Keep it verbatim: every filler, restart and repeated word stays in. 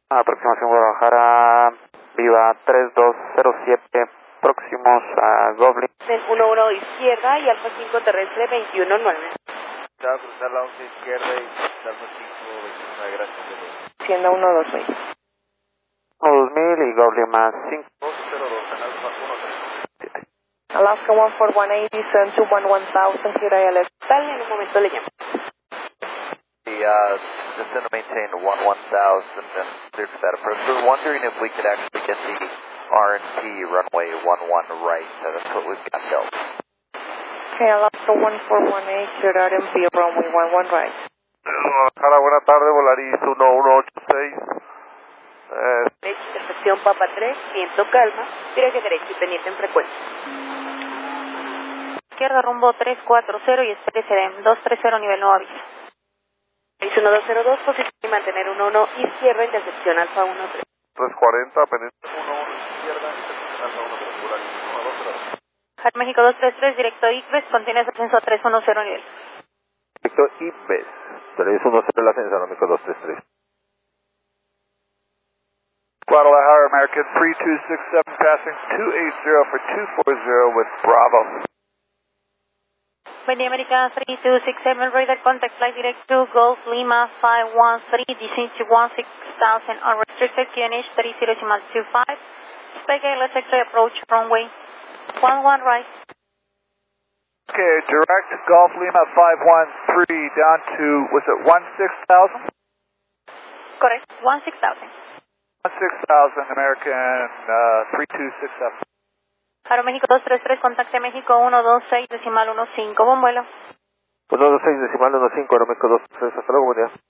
Aproximación Guadalajara, Viva tres dos cero siete, próximos a Goblin. uno uno izquierda y Alfa cinco terrestre veintiuno nueve. Ya cruzar la once izquierda y cruzar los cinco veintiuno nueve, gracias. Siendo uno dos mil. uno dos mil y Goblin más cinco. dos cero dos, en Alfa uno tres. Alaska one four one eight, descend to one one thousand, here I L. Tal, en un momento le llamo. The, uh, descend to maintain one one thousand and clear for that approach. We were wondering if we could actually get the R and T runway one one right. Uh, that's what we've got built. Okay, Alaska one four one eight, clear R and P runway one one right. Guadalajara, buena tarde, Volaris uno uno ocho seis. Eh, Intersección Papa tres, viento calma, tiraje derecho y pendiente en frecuencia. Izquierda rumbo tres cuatro cero y espere C D M dos tres cero nivel nuevo aviso. seis uno dos cero dos, posición y mantener uno uno izquierda, intersección Alfa uno tres. tres cuarenta, pendiente. uno uno izquierda, intersección Alfa uno tres, Volaris uno dos cero dos. Jar México dos tres tres, directo I C B E S, continúa su ascenso a tres uno cero nivel. Directo I B E S, tres uno cero el ascenso, Aeroméxico dos tres tres. Guadalajara, American three two six seven, passing two eight zero for two four zero with Bravo. Buen día, America three two six seven, radar contact flight direct to Golf Lima five one three, descend to one six thousand, unrestricted Q N H thirty decimal two five, spike let's exit approach runway one one right. Okay, direct Golf Lima five one three down to, was it one six thousand? Correct, one six thousand. one six thousand, American uh, three two six seven. Jaro México dos tres tres, contacte México uno dos seis decimal uno cinco, buen vuelo. uno dos seis decimal uno cinco, Aeroméxico dos tres tres, hasta luego, buen día.